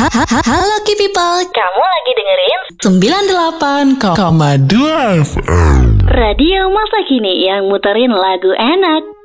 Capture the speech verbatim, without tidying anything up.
Halo Ki People, Kamu lagi dengerin sembilan puluh delapan koma dua F M Radio Masa Kini yang muterin lagu enak.